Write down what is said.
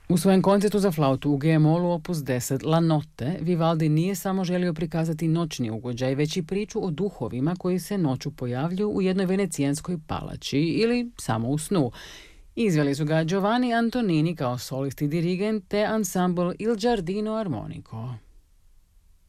U svojem koncertu za flautu u G-molu opus 10 La Notte Vivaldi nije samo želio prikazati noćni ugođaj, već i priču o duhovima koji se noću pojavljuju u jednoj venecijanskoj palači ili samo u snu. Izveli su ga Giovanni Antonini kao solist i dirigent te ansambl Il Giardino Armonico.